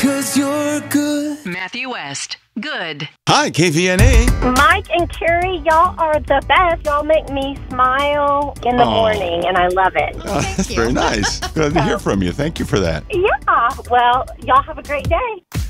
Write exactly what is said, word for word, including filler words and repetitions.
'cause you're good. Matthew West. Good. Hi, K V N A. Mike and Carrie, y'all are the best. Y'all make me smile in the Aw. morning, and I love it. Uh, that's very nice. Glad to hear from you. Thank you for that. Yeah, well, y'all have a great day.